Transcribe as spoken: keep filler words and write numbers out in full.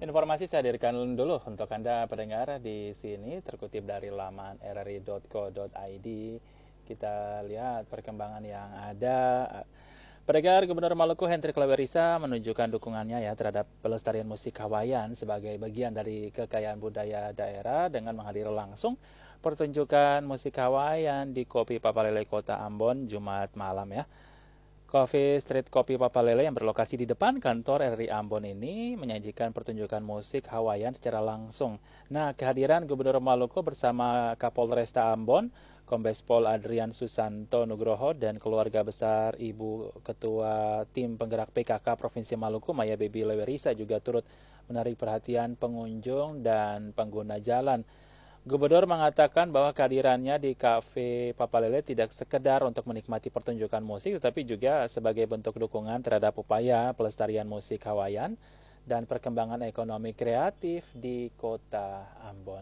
Informasi saya hadirkan dulu untuk Anda pendengar di sini terkutip dari laman r r i dot co dot i d. Kita lihat perkembangan yang ada. Pendengar, Gubernur Maluku Hendrik Lewerisa menunjukkan dukungannya ya terhadap pelestarian musik Hawaiian sebagai bagian dari kekayaan budaya daerah dengan menghadiri langsung pertunjukan musik Hawaiian di Kopi Papalele Kota Ambon Jumat malam ya. Coffee Street Kopi Papalele yang berlokasi di depan kantor R R I Ambon ini menyajikan pertunjukan musik Hawaiian secara langsung. Nah, kehadiran Gubernur Maluku bersama Kapolresta Ambon, Kombes Pol Adrian Susanto Nugroho, dan keluarga besar Ibu Ketua Tim Penggerak P K K Provinsi Maluku, Maya Baby Lewerisa, juga turut menarik perhatian pengunjung dan pengguna jalan. Gubernur mengatakan bahwa kehadirannya di Kafe Papalele tidak sekedar untuk menikmati pertunjukan musik, tetapi juga sebagai bentuk dukungan terhadap upaya pelestarian musik Hawaiian dan perkembangan ekonomi kreatif di Kota Ambon.